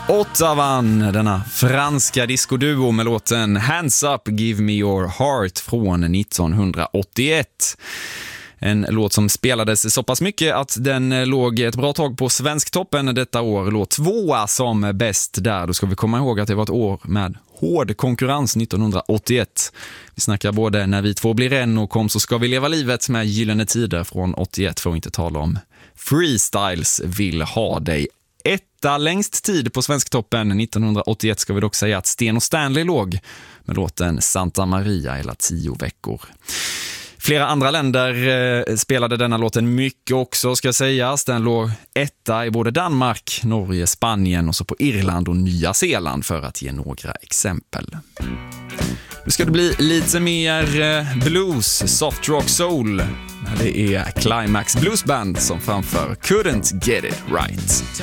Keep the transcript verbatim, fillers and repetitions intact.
Ottawa, denna franska discoduo med låten Hands Up, Give Me Your Heart från nittonhundraåttioett. En låt som spelades så pass mycket att den låg ett bra tag på Svensktoppen detta år. Låt tvåa som bäst där. Då ska vi komma ihåg att det var ett år med hård konkurrens nittonhundraåttioett. Vi snackar både När vi två blir en och Kom så ska vi leva livet med Gyllene tider från åttioett, för att inte tala om Freestyles Vill ha dig. Etta längst tid på Svensktoppen nittonhundraåttioett ska vi dock säga att Sten och Stanley låg med låten Santa Maria hela tio veckor. Flera andra länder eh, spelade denna låten mycket också, ska sägas. Den låg etta i både Danmark, Norge, Spanien och så på Irland och Nya Zeeland, för att ge några exempel. Nu ska det bli lite mer eh, blues, soft rock, soul. Det är Climax Blues Band som framför Couldn't Get It Right.